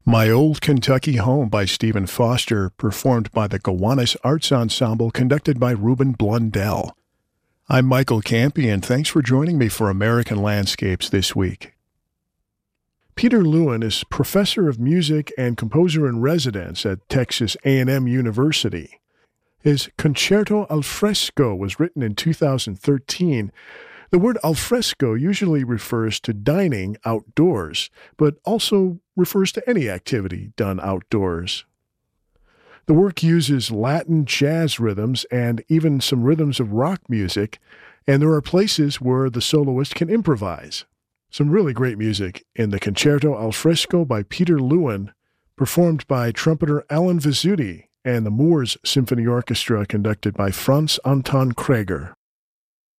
My Old Kentucky Home by Stephen Foster, performed by the Gowanus Arts Ensemble, conducted by Reuben Blundell. I'm Michael Campy, and thanks for joining me for American Landscapes this week. Peter Lewin is professor of music and composer in residence at Texas A&M University. His Concerto al Fresco was written in 2013. The word al fresco usually refers to dining outdoors, but also refers to any activity done outdoors. The work uses Latin jazz rhythms and even some rhythms of rock music, and there are places where the soloist can improvise. Some really great music in the Concerto al Fresco by Peter Lewin, performed by trumpeter Alan Vizzuti and the Moors Symphony Orchestra, conducted by Franz Anton Kreger.